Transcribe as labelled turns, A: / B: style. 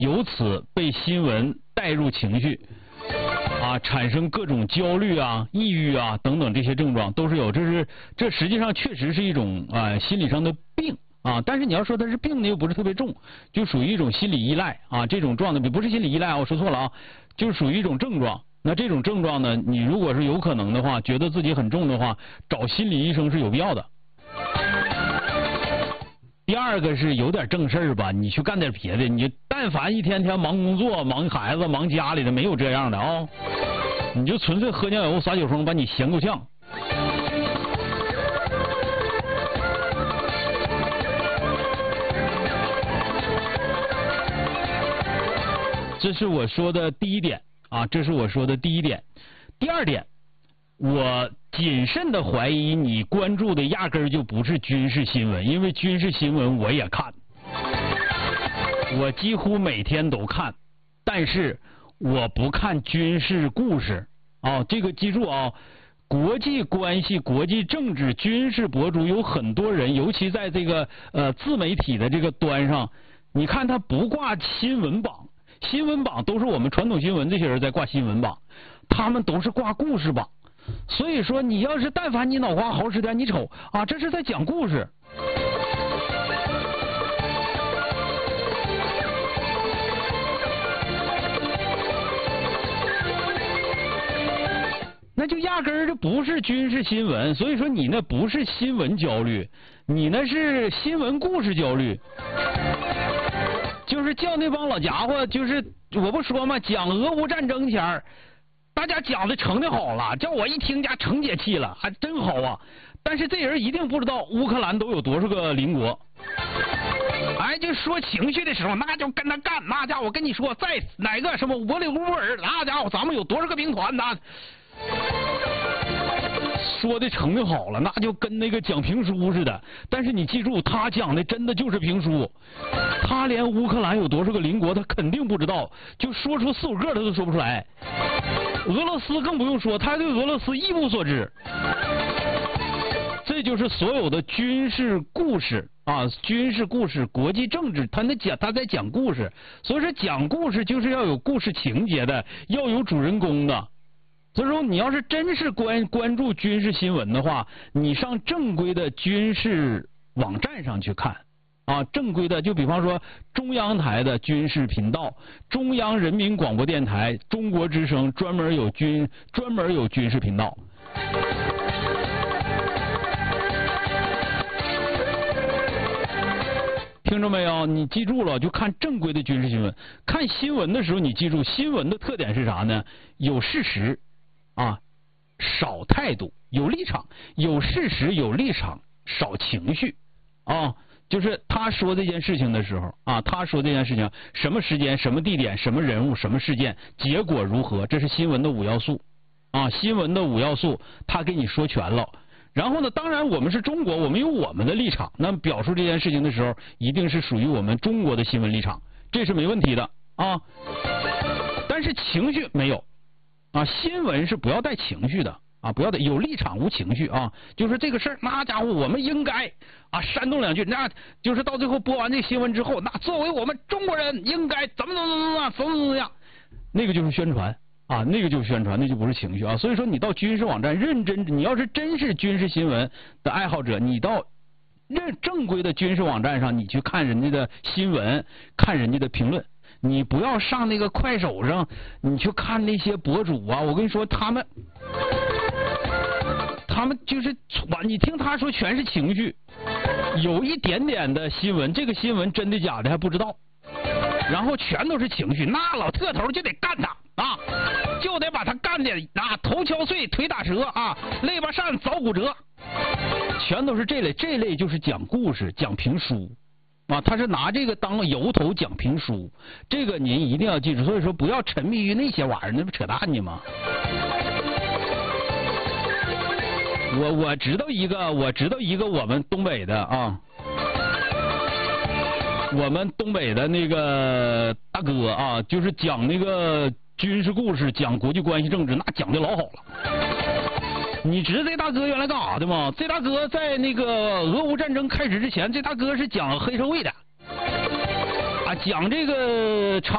A: 由此被新闻带入情绪，产生各种焦虑啊、抑郁啊等等这些症状都是有，这实际上确实是一种心理上的病但是你要说它是病呢，又不是特别重，就属于一种心理依赖这种状态不是心理依赖我说错了就是属于一种症状。那这种症状呢，你如果是有可能的话，觉得自己很重的话，找心理医生是有必要的。第二个是有点正事儿吧，你去干点别的，你但凡一天天忙工作、忙孩子、忙家里的，没有这样的你就纯粹喝酱油撒酒疯，把你闲够呛。这是我说的第一点这是我说的第一点。第二点，我谨慎的怀疑你关注的压根儿就不是军事新闻，因为军事新闻我也看，我几乎每天都看，但是我不看军事故事这个记住国际关系、国际政治、军事博主有很多人，尤其在这个自媒体的这个端上，你看他不挂新闻榜，新闻榜都是我们传统新闻这些人在挂新闻榜，他们都是挂故事榜。所以说你要是但凡你脑瓜好使点，你瞅这是在讲故事。那就压根儿就不是军事新闻，所以说你那不是新闻焦虑，你那是新闻故事焦虑。就是叫那帮老家伙，就是我不说嘛，讲俄乌战争前大家讲的成的好了，叫我一听家成解气了，还真好但是这人一定不知道乌克兰都有多少个邻国。就说情绪的时候，那就跟他干，那家伙我跟你说，在哪个什么乌尔，那家伙咱们有多少个兵团呢？说的成的好了，那就跟那个讲评书似的。但是你记住，他讲的真的就是评书，他连乌克兰有多少个邻国他肯定不知道，就说出4、5个他都说不出来。俄罗斯更不用说，他对俄罗斯一无所知。这就是所有的军事故事军事故事、国际政治，他在讲故事。所以说讲故事就是要有故事情节的，要有主人公的。所以说你要是真是关注军事新闻的话，你上正规的军事网站上去看正规的，就比方说中央台的军事频道、中央人民广播电台、中国之声专门有军事频道。听着没有？你记住了，就看正规的军事新闻。看新闻的时候，你记住新闻的特点是啥呢？有事实少态度，有立场，有事实，有立场，少情绪就是他说这件事情的时候他说这件事情什么时间、什么地点、什么人物、什么事件，结果如何，这是新闻的5要素新闻的5要素他给你说全了。然后呢，当然我们是中国，我们有我们的立场，那么表述这件事情的时候一定是属于我们中国的新闻立场，这是没问题的但是情绪没有新闻是不要带情绪的不要带，有立场无情绪就是这个事儿，那家伙我们应该煽动2句，那就是到最后播完这新闻之后，那作为我们中国人应该怎么样，那个就是宣传那个就是宣传，那就不是情绪所以说你到军事网站认真，你要是真是军事新闻的爱好者，你到正规的军事网站上，你去看人家的新闻，看人家的评论，你不要上那个快手上，你去看那些博主我跟你说，他们就是你听他说全是情绪，有一点点的新闻，这个新闻真的假的还不知道，然后全都是情绪，那老特头就得干他就得把他干的头敲碎，腿打折肋巴扇凿骨折，全都是这类就是讲故事、讲评书他是拿这个当由头讲评书，这个您一定要记住。所以说不要沉迷于那些玩意儿，那不扯淡呢吗？我知道一个我们东北的我们东北的那个大哥就是讲那个军事故事，讲国际关系政治，那讲的老好了。你知道这大哥原来干啥的吗？这大哥在那个俄乌战争开始之前，这大哥是讲黑社会的讲这个